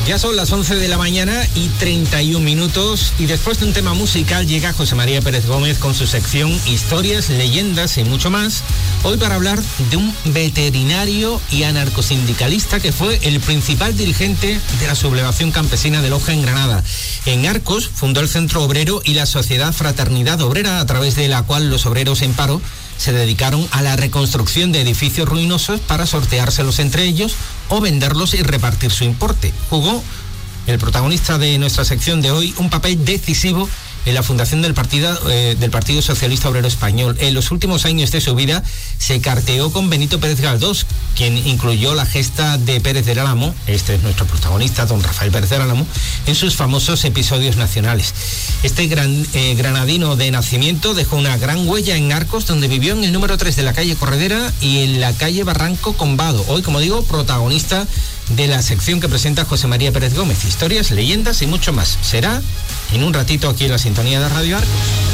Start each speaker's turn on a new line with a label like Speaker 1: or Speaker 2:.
Speaker 1: Ya son las 11 de la mañana y 31 minutos y después de un tema musical llega José María Pérez Gómez con su sección Historias, Leyendas y mucho más. Hoy para hablar de un veterinario y anarcosindicalista que fue el principal dirigente de la sublevación campesina de Loja en Granada. En Arcos fundó el Centro Obrero y la Sociedad Fraternidad Obrera, a través de la cual los obreros en paro se dedicaron a la reconstrucción de edificios ruinosos para sorteárselos entre ellos o venderlos y repartir su importe. Jugó el protagonista de nuestra sección de hoy un papel decisivo en la fundación del Partido Socialista Obrero Español. En los últimos años de su vida se carteó con Benito Pérez Galdós, quien incluyó la gesta de Pérez del Álamo, este es nuestro protagonista, don Rafael Pérez del Álamo, en sus famosos episodios nacionales. Este granadino de nacimiento dejó una gran huella en Arcos, donde vivió en el número 3 de la calle Corredera y en la calle Barranco Combado. Hoy, como digo, protagonista de la sección que presenta José María Pérez Gómez. Historias, leyendas y mucho más. Será en un ratito aquí en la sintonía de Radio Arcos.